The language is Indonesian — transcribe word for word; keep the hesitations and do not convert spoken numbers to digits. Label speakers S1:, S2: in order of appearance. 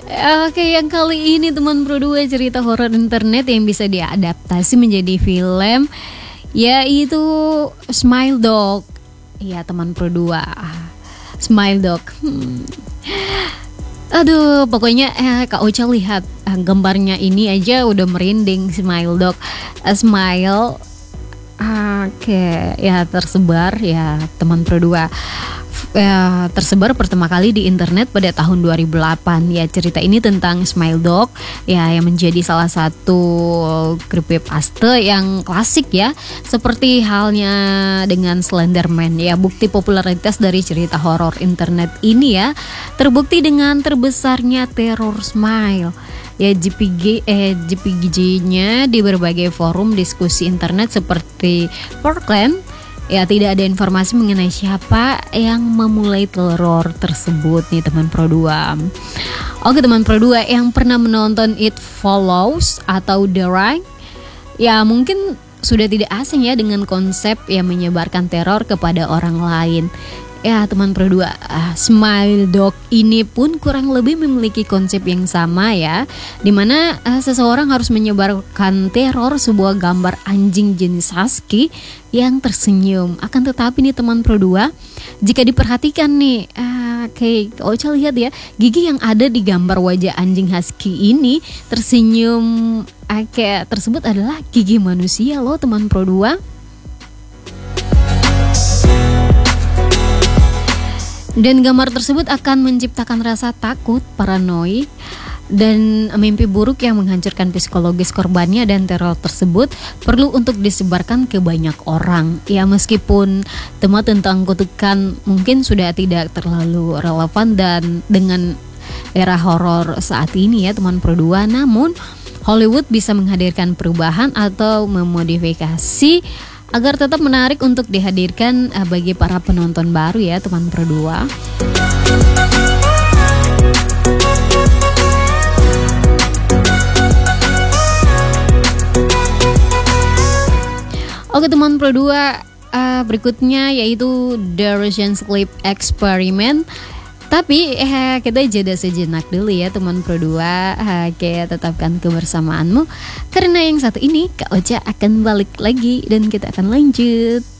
S1: Oke, yang kali ini teman Pro dua cerita horor internet yang bisa diadaptasi menjadi film, yaitu Smile Dog. Iya teman Pro dua, Smile Dog. Hmm. Aduh, pokoknya eh, Kak Ocha lihat eh, gambarnya ini aja udah merinding. Smile Dog, A Smile. Oke, ya tersebar ya teman Pro dua. Ya, tersebar pertama kali di internet pada tahun dua ribu delapan. Ya, cerita ini tentang Smile Dog ya yang menjadi salah satu creepypasta yang klasik ya. Seperti halnya dengan Slenderman ya, bukti popularitas dari cerita horor internet ini ya terbukti dengan terbesarnya teror Smile. Ya J P G eh J P G-nya di berbagai forum diskusi internet seperti Portland. Ya tidak ada informasi mengenai siapa yang memulai teror tersebut nih teman Pro dua. Oke teman Pro dua yang pernah menonton It Follows atau The Ring, ya mungkin sudah tidak asing ya dengan konsep yang menyebarkan teror kepada orang lain. Ya teman Pro dua, uh, Smile Dog ini pun kurang lebih memiliki konsep yang sama ya, dimana uh, seseorang harus menyebarkan teror sebuah gambar anjing jenis husky yang tersenyum. Akan tetapi nih teman Pro dua, jika diperhatikan nih uh, kayak Ocha lihat ya, gigi yang ada di gambar wajah anjing husky ini tersenyum uh, kayak tersebut adalah gigi manusia loh teman Pro dua. Dan gambar tersebut akan menciptakan rasa takut, paranoid, dan mimpi buruk yang menghancurkan psikologis korbannya. Dan teror tersebut perlu untuk disebarkan ke banyak orang. Ya meskipun tema tentang kutukan mungkin sudah tidak terlalu relevan dan dengan era horor saat ini ya teman Pro dua, namun Hollywood bisa menghadirkan perubahan atau memodifikasi agar tetap menarik untuk dihadirkan uh, bagi para penonton baru ya teman Pro dua. Oke teman Pro dua, uh, berikutnya yaitu The Russian Sleep Experiment. Tapi eh, kita jeda sejenak dulu ya teman Pro dua. Oke, tetapkan kebersamaanmu karena yang satu ini Kak Ocha akan balik lagi dan kita akan lanjut.